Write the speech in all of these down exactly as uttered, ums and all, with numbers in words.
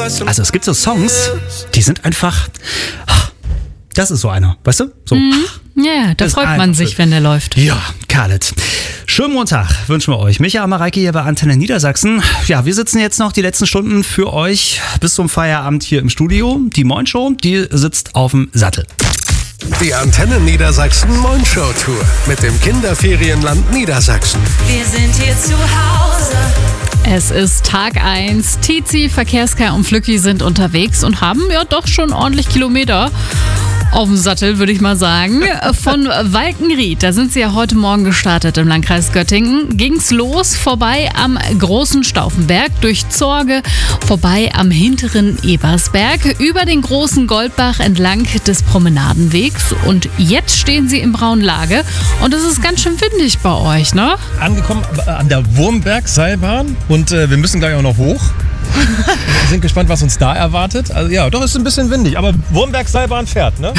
Also es gibt so Songs, die sind einfach... Das ist so einer, weißt du? So. Mhm. Ja, da freut man sich, wenn der läuft. Ja, Khaled. Schönen Montag wünschen wir euch. Micha Mareike hier bei Antenne Niedersachsen. Ja, wir sitzen jetzt noch die letzten Stunden für euch bis zum Feierabend hier im Studio. Die Moin Show, die sitzt auf dem Sattel. Die Antenne Niedersachsen Moin Show Tour mit dem Kinderferienland Niedersachsen. Wir sind hier zu Hause. Es ist Tag eins. Tizi, Verkehrskar und Flücki sind unterwegs und haben ja doch schon ordentlich Kilometer auf dem Sattel, würde ich mal sagen. Von Walkenried, da sind sie ja heute Morgen gestartet im Landkreis Göttingen. Ging's los, vorbei am großen Stauffenberg, durch Zorge, vorbei am hinteren Ebersberg, über den großen Goldbach entlang des Promenadenwegs. Und jetzt stehen sie im Braunlage und es ist ganz schön windig bei euch, ne? Angekommen an der Wurmberg-Seilbahn und äh, wir müssen gleich auch noch hoch. Wir sind gespannt, was uns da erwartet. Also ja, doch, ist ein bisschen windig, aber Wurmberg-Seilbahn fährt, ne?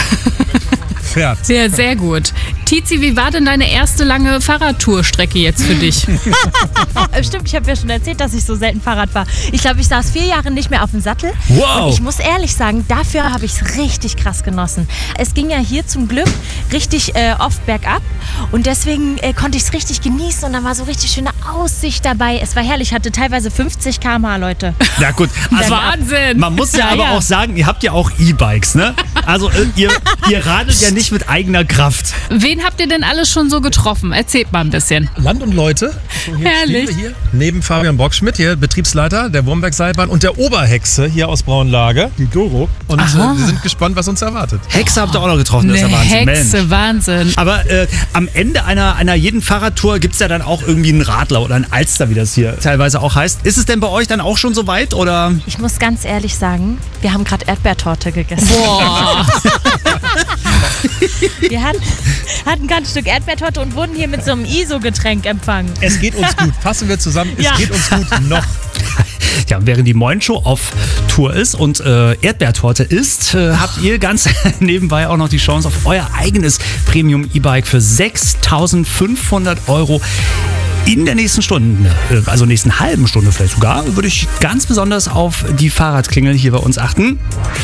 Fährt. Sehr, sehr gut. Tizi, wie war denn deine erste lange Fahrradtourstrecke jetzt für dich? Stimmt, ich habe ja schon erzählt, dass ich so selten Fahrrad fahre. Ich glaube, ich saß vier Jahre nicht mehr auf dem Sattel. Wow. Und ich muss ehrlich sagen, dafür habe ich es richtig krass genossen. Es ging ja hier zum Glück richtig äh, oft bergab und deswegen äh, konnte ich es richtig genießen und da war so richtig schöne Aussicht dabei. Es war herrlich, ich hatte teilweise fünfzig Kilometer pro Stunde, Leute. Ja gut, also Wahnsinn! Man muss ja, Ja, aber ja. auch sagen, ihr habt ja auch E-Bikes, ne? Also äh, ihr, ihr radelt ja nicht mit eigener Kraft. Wen habt ihr denn alles schon so getroffen? Erzählt mal ein bisschen. Land und Leute. So, hier Herrlich. stehen wir hier. Neben Fabian Bockschmidt, hier Betriebsleiter der Wurmberg-Seilbahn und der Oberhexe hier aus Braunlage, die Doro. Und äh, wir sind gespannt, was uns erwartet. Hexe habt ihr auch noch getroffen, das ist Eine ja Wahnsinn. Hexe, Mensch. Wahnsinn. Aber äh, am Ende einer, einer jeden Fahrradtour gibt es ja dann auch irgendwie einen Radler oder einen Alster, wie das hier teilweise auch heißt. Ist es denn bei euch dann auch schon so weit? Oder? Ich muss ganz ehrlich sagen, wir haben gerade Erdbeertorte gegessen. Boah. Wir hatten, hatten gerade ein Stück Erdbeertorte und wurden hier mit so einem I S O-Getränk empfangen. Es geht uns gut. Fassen wir zusammen, es Ja. geht uns gut noch. Ja, während die Moin Show auf Tour ist und äh, Erdbeertorte ist, äh, habt ihr ganz nebenbei auch noch die Chance auf euer eigenes Premium-E-Bike für sechstausendfünfhundert Euro. In der nächsten Stunde, also nächsten halben Stunde vielleicht sogar, würde ich ganz besonders auf die Fahrradklingel hier bei uns achten.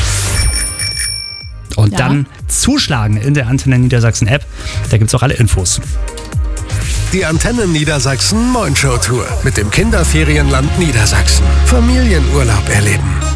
Und Ja. dann zuschlagen in der Antenne Niedersachsen App. Da gibt es auch alle Infos. Die Antenne Niedersachsen Moin Show Tour mit dem Kinderferienland Niedersachsen. Familienurlaub erleben.